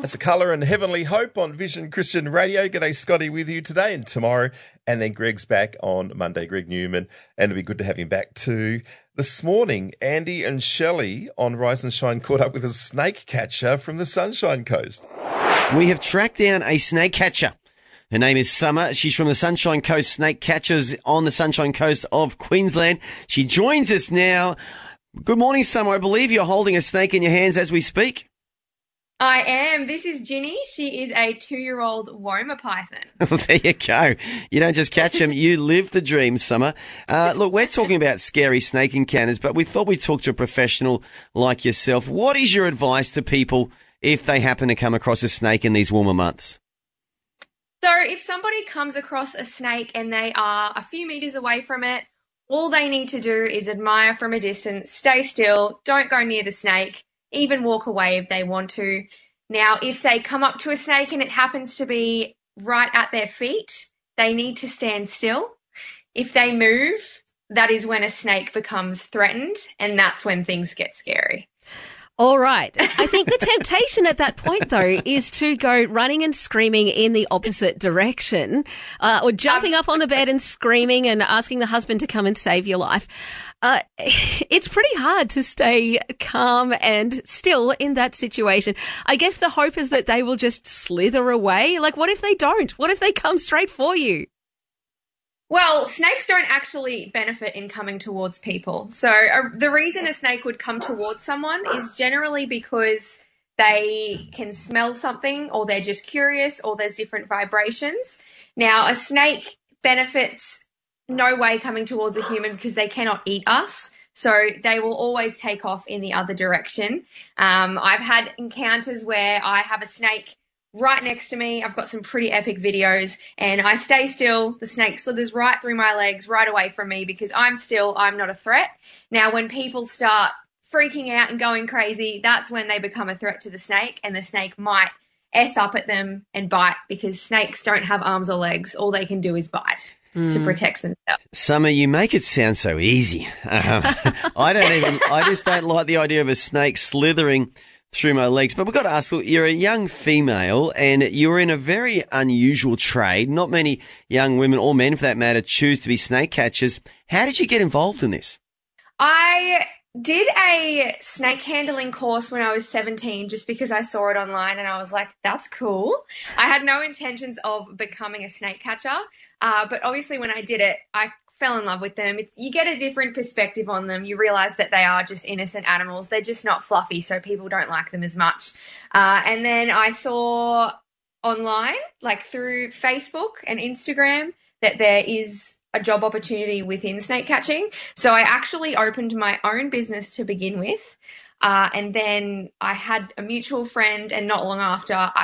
That's a Colour and Heavenly Hope on Vision Christian Radio. G'day, Scotty, with you today and tomorrow. And then Greg's back on Monday, Greg Newman. And it'll be good to have him back too. This morning, Andy and Shelley on Rise and Shine caught up with a snake catcher from the Sunshine Coast. We have tracked down a snake catcher. Her name is Summer. She's from the Sunshine Coast Snake Catchers on the Sunshine Coast of Queensland. She joins us now. Good morning, Summer. I believe you're holding a snake in your hands as we speak. I am. This is Ginny. She is a 2-year-old Woma python. Well, there you go. You don't just catch them, you live the dream, Summer. Look, we're talking about scary snake encounters, but we thought we'd talk to a professional like yourself. What is your advice to people if they happen to come across a snake in these warmer months? So if somebody comes across a snake and they are a few meters away from it, all they need to do is admire from a distance, stay still, don't go near the snake, even walk away if they want to. Now, if they come up to a snake and it happens to be right at their feet, they need to stand still. If they move, that is when a snake becomes threatened, and that's when things get scary. All right. I think the temptation at that point, though, is to go running and screaming in the opposite direction, or jumping up on the bed and screaming and asking the husband to come and save your life. It's pretty hard to stay calm and still in that situation. I guess the hope is that they will just slither away. Like, what if they don't? What if they come straight for you? Well, snakes don't actually benefit in coming towards people. So the reason a snake would come towards someone is generally because they can smell something, or they're just curious, or there's different vibrations. Now, a snake benefits no way coming towards a human because they cannot eat us. So they will always take off in the other direction. I've had encounters where I have a snake right next to me. I've got some pretty epic videos, and I stay still. The snake slithers right through my legs, right away from me, because I'm still, I'm not a threat. Now, when people start freaking out and going crazy, that's when they become a threat to the snake, and the snake might S up at them and bite, because snakes don't have arms or legs. All they can do is bite to protect themselves. Summer, you make it sound so easy. I just don't like the idea of a snake slithering through my legs. But we've got to ask, look, you're a young female and you're in a very unusual trade. Not many young women, or men for that matter, choose to be snake catchers. How did you get involved in this? I did a snake handling course when I was 17 just because I saw it online and I was like, that's cool. I had no intentions of becoming a snake catcher, but obviously when I did it, I fell in love with them. You get a different perspective on them. You realize that they are just innocent animals. They're just not fluffy, so people don't like them as much. And then I saw online, like through Facebook and Instagram, that there is a job opportunity within snake catching. So I actually opened my own business to begin with. And then I had a mutual friend, and not long after,